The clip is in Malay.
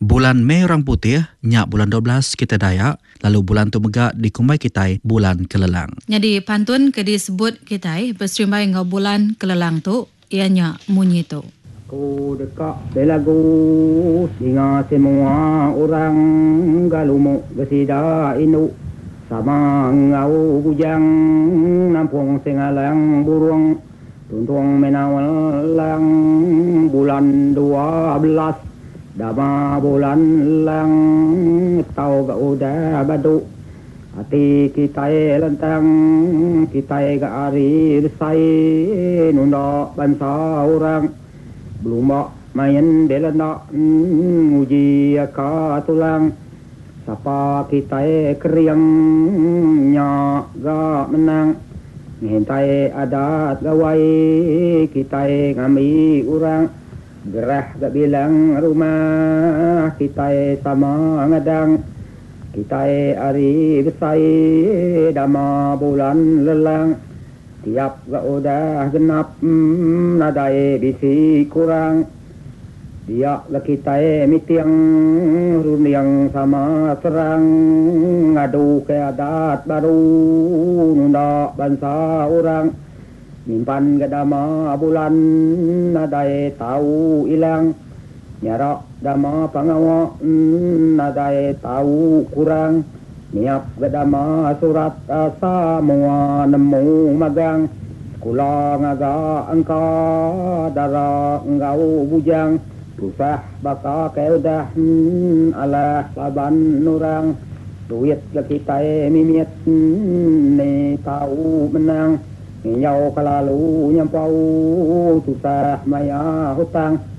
Bulan Mei orang putih, nyak bulan 12 kita Dayak, lalu bulan tu megak di Kumbai Kitai bulan Kelelang. Jadi pantun ke disebut Kitai berserimbai ngau bulan Kelelang tu, ianya munyi tu. Ku dekat belagu singa semua orang galumu gesida inu sama ngau bujang nampung singalang burung tuntung menawalang bulan 12 dama bulan lang tau ga udah badu hati kita lentang kita ga ari sai nunda bansa orang belum main belanda uji ka tulang sapa kita keriang nya ga menang ngintai adat gawai kita ngami orang gerah gak bilang rumah kita sama ngadang kita ari besai dama bulan lelang tiap gak udah genap nadai bisi kurang dia lah kita mitiang runiang sama serang ngadu ke adat baru nunda bangsa orang Mimpan gadama bulan nadai tahu ilang nyarak dama pangawa nadai tahu kurang niap gadama surat asa mua nemu magang kula ngaga angka dara ngau bujang usah baka keudah ala saban nurang duit kita mimiet ne tahu menang Nyau kalalu nyampau susah maya hutang